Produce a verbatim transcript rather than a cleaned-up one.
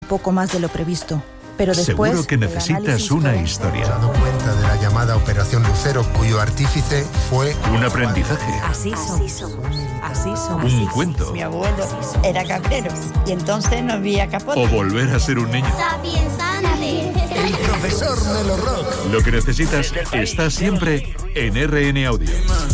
poco más de lo previsto. Pero después, seguro que necesitas una historia. Se ha dado cuenta de la llamada Operación Lucero, cuyo artífice fue un aprendizaje. Así somos. Así somos. Un cuento. Mi abuelo era cabrero y entonces no había capote. O volver a ser un niño. el profesor Melo Rock. Lo que necesitas está siempre en R N Audio.